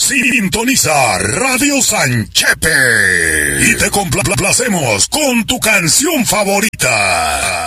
Sintoniza Radio Sanchepe y te complacemos con tu canción favorita.